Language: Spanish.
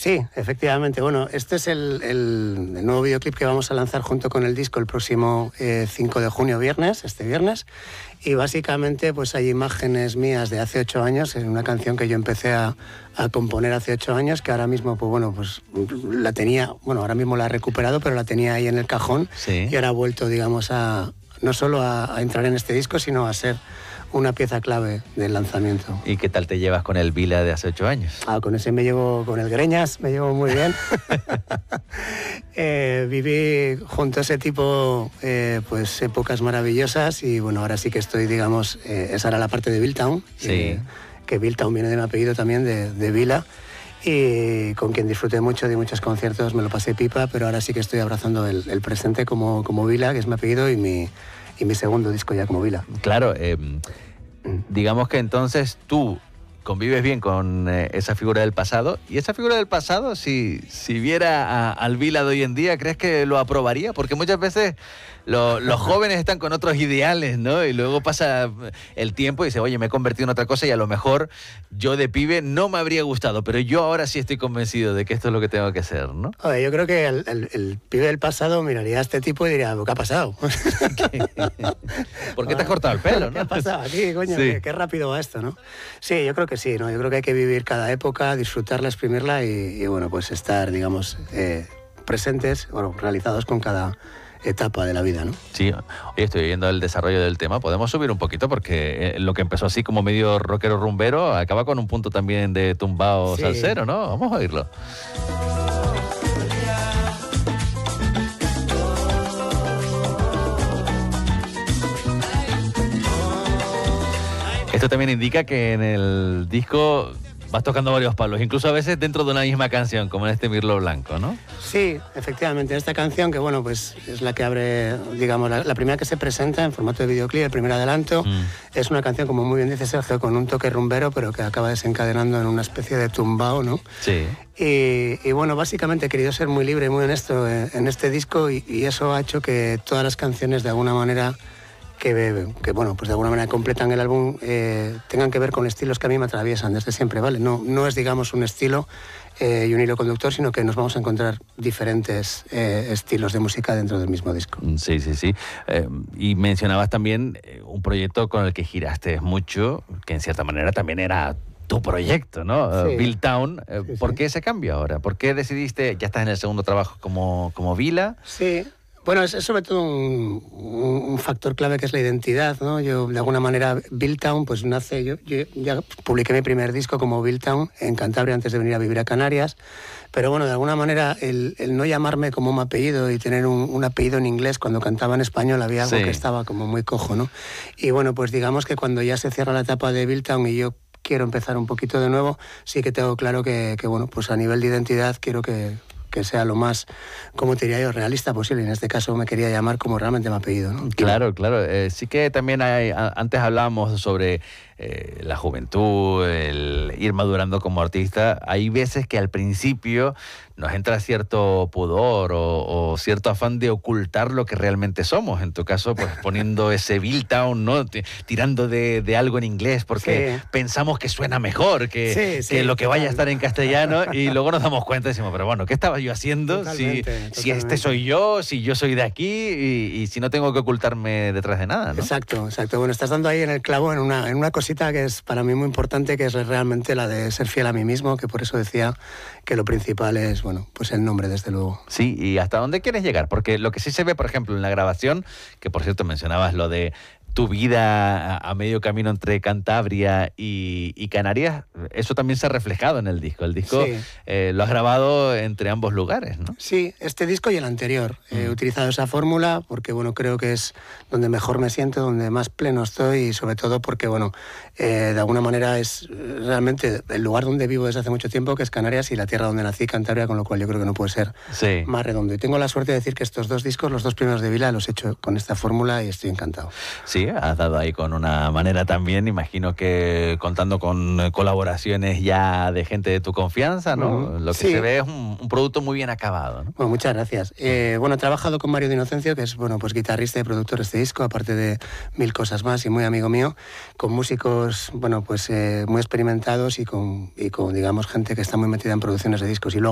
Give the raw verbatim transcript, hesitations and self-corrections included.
Sí, efectivamente. Bueno, este es el, el, el nuevo videoclip que vamos a lanzar junto con el disco el próximo eh, cinco de junio, viernes, este viernes. Y básicamente pues hay imágenes mías de hace ocho años, es una canción que yo empecé a, a componer hace ocho años, que ahora mismo pues bueno, pues la tenía, bueno, ahora mismo la he recuperado, pero la tenía ahí en el cajón. Sí. Y ahora ha vuelto, digamos, a no solo a, a entrar en este disco, sino a ser una pieza clave del lanzamiento. ¿Y qué tal te llevas con el Vila de hace ocho años? Ah, con ese me llevo, con el Greñas me llevo muy bien. eh, viví junto a ese tipo eh, pues épocas maravillosas y bueno, ahora sí que estoy, digamos, eh, esa era la parte de Billtown, Sí. eh, que Billtown viene de mi apellido también, de, de Vila, y con quien disfruté mucho de muchos conciertos, me lo pasé pipa, pero ahora sí que estoy abrazando el, el presente como, como Vila, que es mi apellido, y mi, y mi segundo disco ya como Vila. Claro, eh, digamos que entonces tú convives bien con eh, esa figura del pasado, y esa figura del pasado, si, si viera a, al Vila de hoy en día, ¿crees que lo aprobaría? Porque muchas veces lo, los jóvenes están con otros ideales, ¿no? Y luego pasa el tiempo y dice, oye, me he convertido en otra cosa y a lo mejor yo de pibe no me habría gustado, pero yo ahora sí estoy convencido de que esto es lo que tengo que hacer, ¿no? Oye, yo creo que el, el, el pibe del pasado miraría a este tipo y diría, ¿qué ha pasado? ¿Por qué te has cortado el pelo, no? ¿Qué ha pasado aquí, coño? Sí. Qué, qué rápido va esto, ¿no? Sí, yo creo que sí, ¿no? Yo creo que hay que vivir cada época, disfrutarla, exprimirla y, y bueno, pues estar, digamos, eh, presentes, bueno, realizados con cada etapa de la vida, ¿no? Sí, oye, estoy viendo el desarrollo del tema. Podemos subir un poquito porque eh, lo que empezó así como medio rockero rumbero acaba con un punto también de tumbao Sí. salsero, ¿no? Vamos a oírlo. Esto también indica que en el disco vas tocando varios palos, incluso a veces dentro de una misma canción, como en este Mirlo Blanco, ¿no? Sí, efectivamente. Esta canción, que bueno, pues es la que abre, digamos, la, la primera que se presenta en formato de videoclip, el primer adelanto. Mm. Es una canción, como muy bien dice Sergio, con un toque rumbero, pero que acaba desencadenando en una especie de tumbao, ¿no? Sí. Y, y bueno, básicamente he querido ser muy libre y muy honesto en, en este disco y, y eso ha hecho que todas las canciones de alguna manera Que, que, bueno, pues de alguna manera completan el álbum, eh, tengan que ver con estilos que a mí me atraviesan desde siempre, ¿vale? No, no es, digamos, un estilo eh, y un hilo conductor, sino que nos vamos a encontrar diferentes eh, estilos de música dentro del mismo disco. Sí, sí, sí. Eh, y mencionabas también eh, un proyecto con el que giraste mucho, que en cierta manera también era tu proyecto, ¿no? Sí. Uh, Billtown. Eh, Sí, ¿Por sí. qué ese cambio ahora? ¿Por qué decidiste, ya estás en el segundo trabajo como, como Vila? Sí. Bueno, es, es sobre todo un, un, un factor clave que es la identidad, ¿no? Yo, de alguna manera, Billtown, pues nace... Yo, yo ya publiqué mi primer disco como Billtown en Cantabria antes de venir a vivir a Canarias, pero bueno, de alguna manera, el, el no llamarme como un apellido y tener un, un apellido en inglés cuando cantaba en español había algo Sí. que estaba como muy cojo, ¿no? Y bueno, pues digamos que cuando ya se cierra la etapa de Billtown y yo quiero empezar un poquito de nuevo, sí que tengo claro que, que bueno, pues a nivel de identidad quiero que... que sea lo más, como te diría yo, realista posible. En este caso me quería llamar como realmente mi apellido, ¿no? Claro, claro. Eh, sí que también hay, a, antes hablábamos sobre eh, la juventud, el ir madurando como artista. Hay veces que al principio nos entra cierto pudor o, o cierto afán de ocultar lo que realmente somos. En tu caso, pues poniendo ese Billtown, ¿no? T- tirando de, de algo en inglés porque Sí. pensamos que suena mejor que, Sí, sí, que lo que vaya a total. estar en castellano y luego nos damos cuenta y decimos, pero bueno, ¿qué estaba yo haciendo? Si, Totalmente, si este totalmente. soy yo, si yo soy de aquí y, y si no tengo que ocultarme detrás de nada, ¿no? Exacto, exacto. Bueno, estás dando ahí en el clavo en una, en una cosita que es para mí muy importante, que es realmente la de ser fiel a mí mismo, que por eso decía que lo principal es, bueno, pues el nombre, desde luego. Sí, ¿y hasta dónde quieres llegar? Porque lo que sí se ve, por ejemplo, en la grabación, que por cierto mencionabas lo de tu vida a, a medio camino entre Cantabria y, y Canarias, eso también se ha reflejado en el disco. El disco Sí. eh, lo has grabado entre ambos lugares, ¿no? Sí, este disco y el anterior. Mm. He utilizado esa fórmula porque, bueno, creo que es donde mejor me siento, donde más pleno estoy y sobre todo porque, bueno, eh, de alguna manera es eh, realmente el lugar donde vivo desde hace mucho tiempo, que es Canarias, y la tierra donde nací, Cantabria, con lo cual yo creo que no puede ser Sí. más redondo. Y tengo la suerte de decir que estos dos discos, los dos primeros de Vila, los he hecho con esta fórmula y estoy encantado. Sí, has dado ahí con una manera también, imagino que contando con colaboraciones ya de gente de tu confianza, ¿no? Uh-huh. Lo que Sí. se ve es un, un producto muy bien acabado, ¿no? Bueno, muchas gracias. Eh, bueno, he trabajado con Mario de Inocencio, que es, bueno, pues guitarrista y productor de este disco, aparte de mil cosas más y muy amigo mío, con músicos, bueno, pues eh, muy experimentados y con, y con, digamos, gente que está muy metida en producciones de discos. Y luego